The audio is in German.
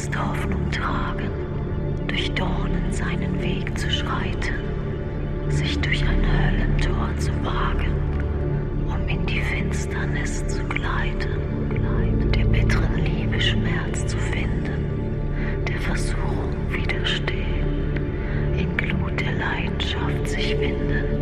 lässt Hoffnung tragen, durch Dornen seinen Weg zu schreiten, sich durch ein Höllentor zu wagen, um in die Finsternis zu gleiten, der bitteren Liebe Schmerz zu finden, der Versuchung widerstehen, in Glut der Leidenschaft sich winden.